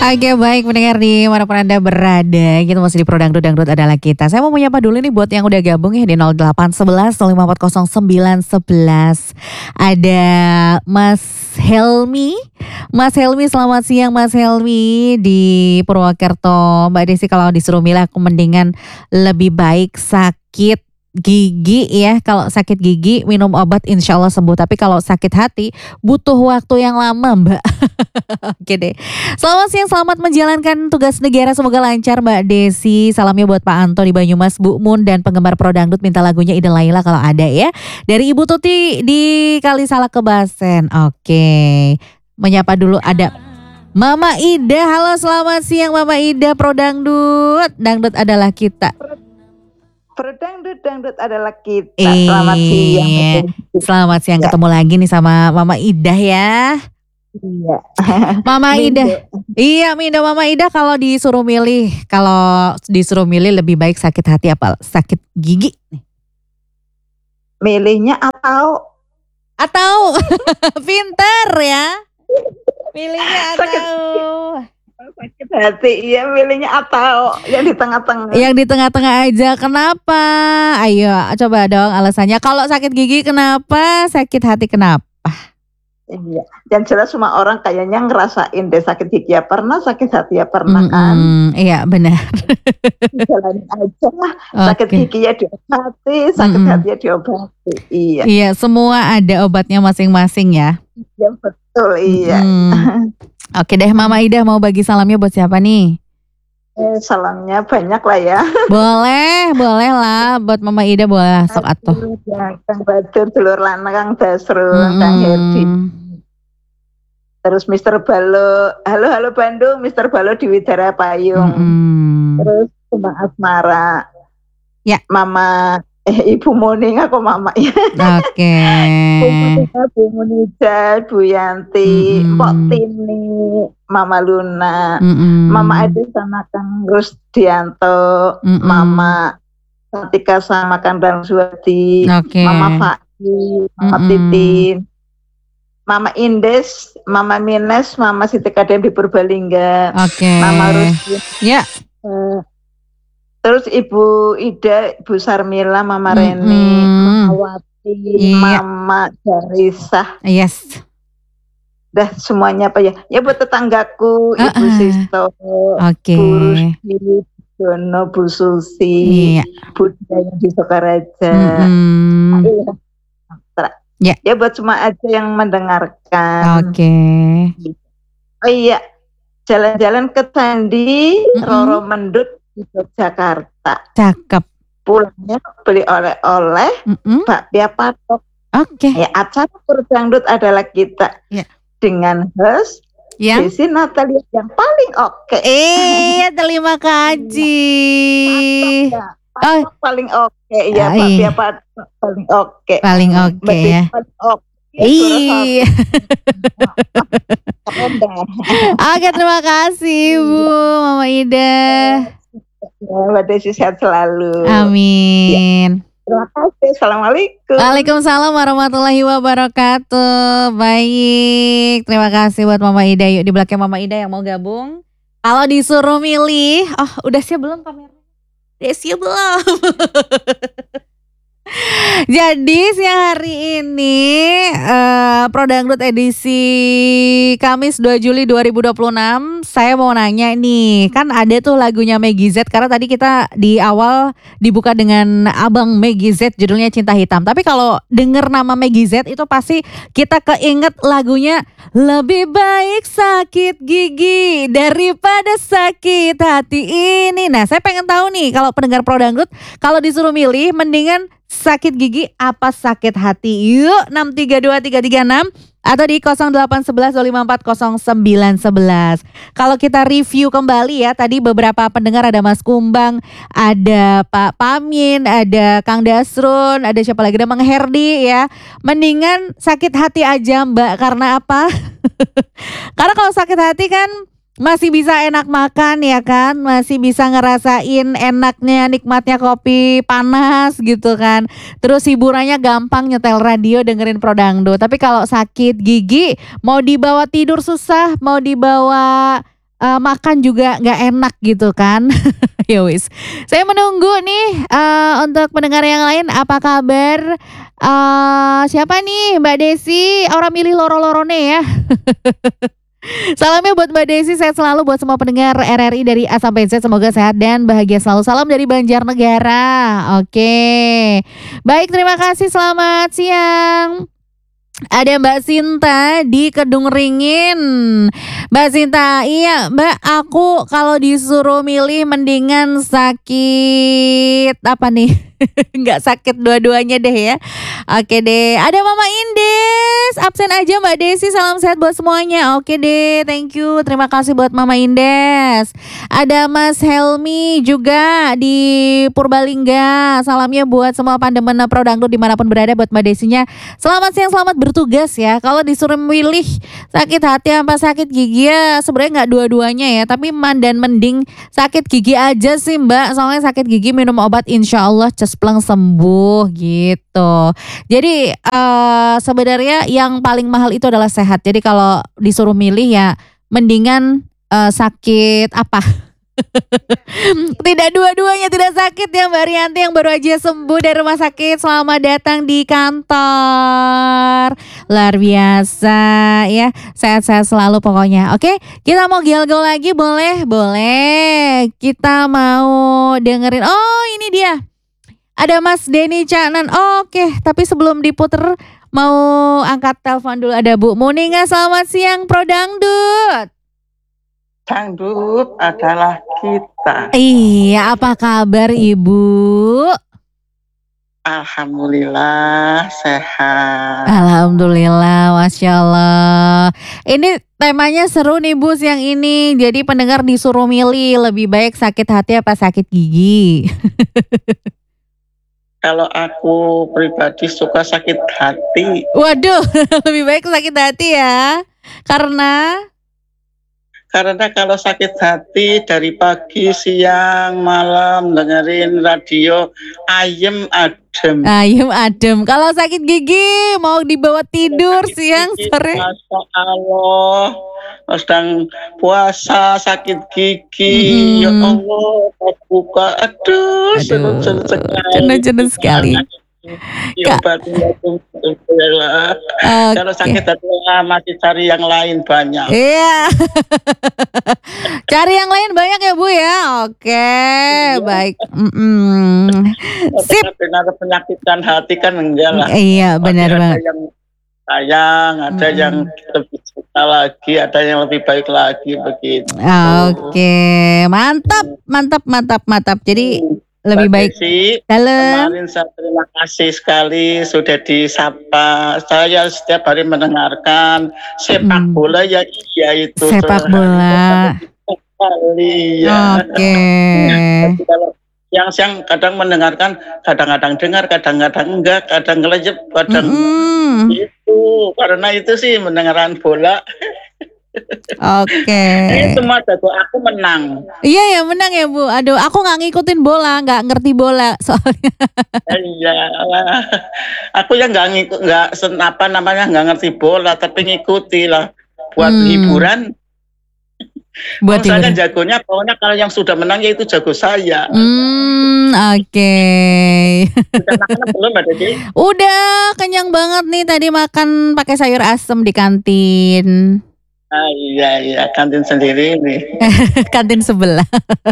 Oke, baik pendengar di manapun Anda berada, kita masih di Pro Dangdut adalah kita. Saya mau menyapa dulu nih buat yang udah gabung ya di 0811 540 911. Ada Mas Helmi. Mas Helmi, selamat siang Mas Helmi di Purwokerto. Mbak Desi, kalau disuruh milih aku mendingan lebih baik sakit gigi ya. Kalau sakit gigi minum obat insya Allah sembuh. Tapi kalau sakit hati butuh waktu yang lama Mbak. Oke deh. Selamat siang, selamat menjalankan tugas negara. Semoga lancar Mbak Desi. Salamnya buat Pak Anto di Banyumas, Bu Mun, dan penggemar Pro Dangdut minta lagunya Ida Laila kalau ada ya. Dari Ibu Tuti di Kalisalak Kebasen. Oke. Menyapa dulu ada Mama Ida. Halo, selamat siang Mama Ida. Pro Dangdut, Dangdut adalah kita. Pro Dangdut adalah kita. Selamat siang. Selamat siang, ketemu lagi nih sama Mama Ida ya. Iya. Mama Ida. Iya, Mindo Mama Ida, kalau disuruh milih lebih baik sakit hati apa sakit gigi? Milihnya atau pinter ya. Milihnya atau sakit hati, iya milihnya atau yang di tengah-tengah. Yang di tengah-tengah aja. Kenapa? Ayo coba dong alasannya. Kalau sakit gigi kenapa? Sakit hati kenapa? Iya, yang jelas semua orang kayaknya ngerasain deh sakit gigi ya pernah, sakit hati ya pernah kan. Iya benar. Jalanin aja lah. Sakit gigi ya diobati, sakit hati ya diobati. Iya. Iya, semua ada obatnya masing-masing ya. Iya betul, iya. Oke deh, Mama Ida mau bagi salamnya buat siapa nih? Salamnya banyak lah ya. Boleh lah buat Mama Ida, boleh sok atuh. Kang Badur, dulur lanang Kang Dasrul, Kang Herdi. Terus Mr. Balo, halo Bandung, Mr. Balo di Widara Payung. Terus Mbak Asmara. Ya. Mama Ibu Muning, aku mama ya. Oke. Bu Munija, Bu Yanti, Mbok Tini, Mama Luna, Mama Adi sama Kang Rusdianto, Mama Satika sama Kang Ramswati, Mama Faki, Mama Titin, Mama Indes, Mama Mines, Mama Siti Kadem di Purbalingga, Mama Rusdi. Ya. Terus Ibu Ida, Ibu Sarmila, Mama Reni, Mama Wati, Mama Jarisah. Yes. Dah semuanya apa ya? Ya buat tetanggaku, Ibu Sisto, Bu Rusdi, Dono, Bu Susi, Bu Daya di Sokaraja. Ya buat semua aja yang mendengarkan. Oh iya, jalan-jalan ke Candi Roro Mendut di Jakarta. Cakep. Pulangnya beli oleh-oleh, bakpia patok. Ya, acara Pro Dangdut adalah kita. Dengan host Desi Natalia yang paling oke. Terima kasih. Patok paling oke ya, bakpia patok paling oke. Paling oke ya. Paling oke. Iya. Oke, terima kasih Bu Mama Ida. Mbak Desi sehat selalu. Amin. Terima kasih. Assalamualaikum. Waalaikumsalam warahmatullahi wabarakatuh. Baik, terima kasih buat Mama Ida. Yuk di belakang Mama Ida yang mau gabung. Kalau disuruh milih, udah siap belum kameranya? Udah siap belum? Jadi siang hari ini Pro Dangdut edisi Kamis 2 Juli 2026, saya mau nanya nih, kan ada tuh lagunya Meggy Z, karena tadi kita di awal dibuka dengan Abang Meggy Z judulnya Cinta Hitam. Tapi kalau denger nama Meggy Z itu pasti kita keinget lagunya Lebih Baik Sakit Gigi Daripada Sakit Hati Ini. Nah, saya pengen tahu nih, kalau pendengar Pro Dangdut, kalau disuruh milih mendingan sakit gigi apa sakit hati? Yuk 632-336 atau di 0811-254-0911. Kalau kita review kembali ya, tadi beberapa pendengar ada Mas Kumbang, ada Pak Pamin, ada Kang Dasrun, ada siapa lagi, ada Mang Herdi ya. Mendingan sakit hati aja Mbak, karena apa? Karena kalau sakit hati kan masih bisa enak makan ya kan, masih bisa ngerasain enaknya, nikmatnya kopi panas gitu kan. Terus hiburannya gampang, nyetel radio dengerin Pro Dangdut. Tapi kalau sakit gigi, mau dibawa tidur susah, mau dibawa makan juga nggak enak gitu kan. Ya wis, saya menunggu nih untuk pendengar yang lain, apa kabar? Siapa nih Mbak Desi? Orang milih loro-lorone ya. Salamnya buat Mbak Desi, sehat selalu buat semua pendengar RRI dari A sampai Z, semoga sehat dan bahagia selalu. Salam dari Banjarnegara. Oke. Baik, terima kasih, selamat siang. Ada Mbak Sinta di Kedung Ringin. Mbak Sinta, iya Mbak, aku kalau disuruh milih mendingan sakit apa nih? Nggak sakit dua-duanya deh ya. Oke deh, ada Mama Indes, absen aja Mbak Desi, salam sehat buat semuanya. Oke deh, thank you, terima kasih buat Mama Indes. Ada Mas Helmi juga di Purbalingga, salamnya buat semua pandemen Pro Dangdut dimanapun berada, buat Mbak Desinya. Selamat siang, selamat bertugas ya. Kalau disuruh milih sakit hati apa sakit gigi ya sebenarnya nggak dua-duanya ya, tapi mending sakit gigi aja sih Mbak. Soalnya sakit gigi minum obat insya Allah cespleng sembuh gitu. Jadi sebenarnya yang paling mahal itu adalah sehat. Jadi kalau disuruh milih ya mendingan sakit apa? Tidak dua-duanya, tidak sakit ya Mbak Rianti yang baru aja sembuh dari rumah sakit. Selamat datang di kantor. Luar biasa ya. Sehat-sehat selalu pokoknya. Oke, kita mau gel-gel lagi boleh? Boleh. Kita mau dengerin. Oh, ini dia. Ada Mas Denny Canan. Oke, tapi sebelum diputer mau angkat telepon dulu. Ada Bu Muninga. Selamat siang Pro Dangdut. Dangdut adalah kita. Iya, apa kabar Ibu? Alhamdulillah sehat. Alhamdulillah, Masya Allah. Ini temanya seru nih Bu siang ini. Jadi pendengar disuruh milih lebih baik sakit hati apa sakit gigi. Kalau aku pribadi suka sakit hati. Waduh, lebih baik sakit hati ya. Karena kalau sakit hati dari pagi, siang, malam dengerin radio ayem adem. Ayem adem. Kalau sakit gigi mau dibawa tidur siang sore. Masya Allah, sedang puasa sakit gigi. Ya Allah, buka. Aduh. Jenuh sekali. Kalau sakit hati masih cari yang lain banyak. Iya. Cari yang lain banyak ya Bu ya. Oke, baik. Sip. Benar penyakitkan hati kan enggak lah. Iya, benar banget. Ada yang sayang, ada yang lebih suka lagi, ada yang lebih baik lagi begitu. Oke, mantap. Jadi lebih baik dalam. Kemarin saya terima kasih sekali sudah disapa. Saya setiap hari mendengarkan sepak bola ya, iya itu sepak bola sekali ya. Oke. Yang kadang mendengarkan, kadang-kadang dengar, kadang-kadang enggak, kadang ngelejep, kadang itu. Karena itu sih mendengarkan bola. Oke. Ini semua jago aku menang. Iya ya, menang ya Bu. Aduh, aku nggak ngikutin bola, nggak ngerti bola soalnya. Iya, aku yang nggak ngerti bola, tapi ngikuti lah buat hiburan. Buat saya jagonya, pokoknya kalau yang sudah menang ya itu jago saya. Oke. Udah makan belum Mbak Desi? Udah, kenyang banget nih, tadi makan pakai sayur asem di kantin. Iya, kantin sendiri nih. Kantin sebelah.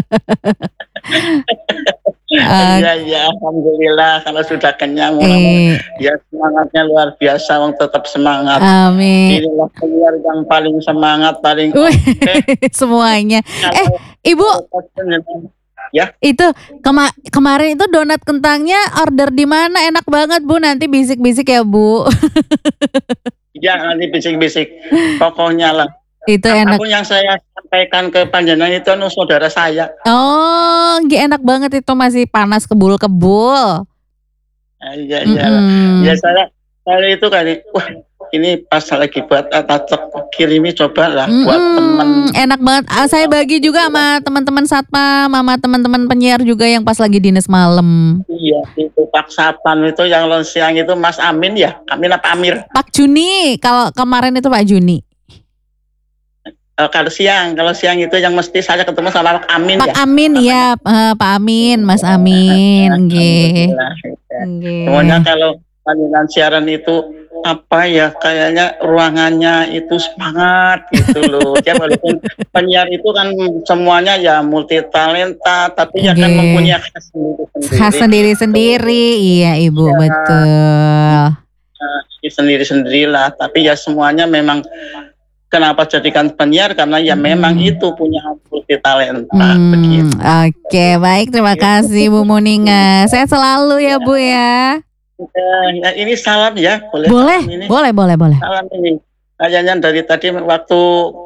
Iya, alhamdulillah kalau sudah kenyang. Ya semangatnya luar biasa, tetap semangat. Amin. Inilah penyiar yang paling semangat, paling semuanya. Ibu, ya. Itu kemarin itu donat kentangnya order di mana? Enak banget Bu, nanti bisik-bisik ya Bu. Ya nanti bisik-bisik, pokoknya lah. Itu enak. Aku yang saya sampaikan ke panjenengan itu saudara saya. Oh, enak banget itu, masih panas kebul-kebul. Iya. Ya saya itu kan, wah ini pas lagi buat kirimi cobalah buat teman. Enak banget. Saya bagi juga sama teman-teman satpam, sama teman-teman penyiar juga yang pas lagi dinas malam. Iya, itu Pak Satpam itu yang siang itu Mas Amin ya, Amin apa Amir? Pak Juni, kalau kemarin itu Pak Juni. Kalau siang itu yang mesti saya ketemu sama Pak Amin Pak Amin ya, Pak Amin, Mas Amin, nggih. Kemudian kalau panggilan siaran itu apa ya, kayaknya ruangannya itu semangat gitu loh. Ya walaupun penyiar itu kan semuanya ya multi talenta, tapi ya kan mempunyai khas sendiri-sendiri. Iya Ibu, betul. Sendiri-sendirilah, tapi ya semuanya memang. Kenapa jadikan penyiar? Karena ya memang itu punya multi talenta. Oke, baik, terima kasih Bu Muninga. Sehat selalu ya Bu ya. Ya ini salam ya, boleh. Salam ini. Kayaknya dari tadi waktu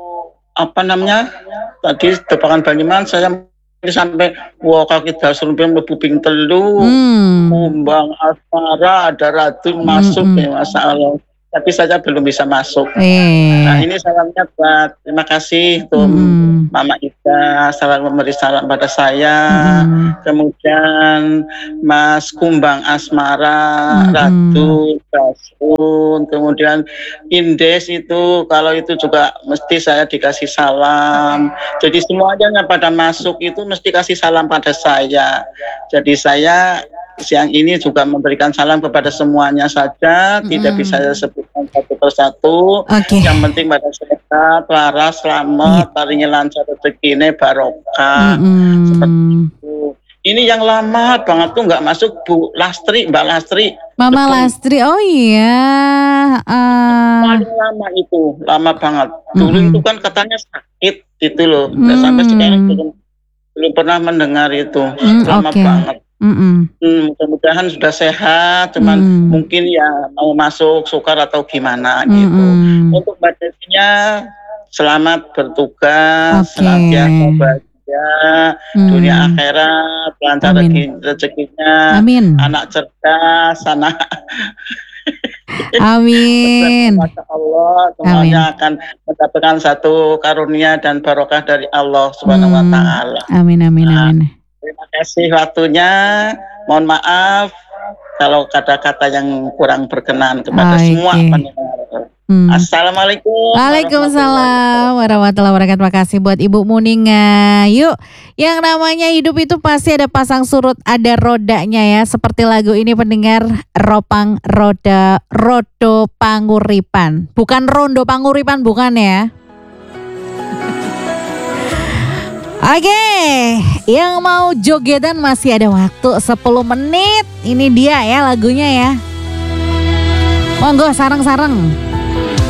tadi Depangan Banyumas saya ini sampai kaki dasar mlebu ping telu, kumbang asmara ada ratu masuk ya masalah. Tapi saya belum bisa masuk. Nah ini salamnya buat, terima kasih tuh Mama Ida, memberi salam pada saya. Kemudian Mas Kumbang Asmara, Ratu, Basun, kemudian Indes itu, kalau itu juga mesti saya dikasih salam. Jadi semuanya pada masuk itu mesti kasih salam pada saya. Jadi saya siang ini juga memberikan salam kepada semuanya saja, tidak bisa saya sebutkan satu persatu. Yang penting pada sehat, waras, selamat, paling lancar rezekinya, barokah. Seperti itu. Ini yang lama banget tuh nggak masuk Bu Lastri, Mbak Lastri. Mama Lastri, oh iya. Paling lama itu, lama banget. Dulu itu kan katanya sakit gitu loh. Sampai sekarang belum pernah mendengar itu. Lama banget. Mudah-mudahan sudah sehat, cuman mungkin ya mau masuk sukar atau gimana gitu. Untuk Mbak Desinya selamat bertugas, senantiasa bahagia, dunia akhirat, lancar rezekinya, anak cerdas, anak Amin. Masya Allah, semuanya akan mendapatkan satu karunia dan barokah dari Allah Subhanahu Wa Taala. Amin. Terima kasih waktunya. Mohon maaf kalau kata-kata yang kurang berkenan kepada semua pendengar. Assalamualaikum. Waalaikumsalam warahmatullahi wabarakatuh. Terima kasih buat Ibu Muninga. Yuk, yang namanya hidup itu pasti ada pasang surut, ada rodanya ya. Seperti lagu ini pendengar, Ropang Roda Rodo Panguripan. Bukan Rondo Panguripan, bukan ya. Oke, yang mau jogetan masih ada waktu 10 menit. Ini dia ya lagunya ya. Monggo sareng-sareng.